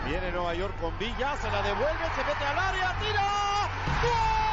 Viene Nueva York con Villa, se la devuelve, se mete al área, tira. ¡Gol!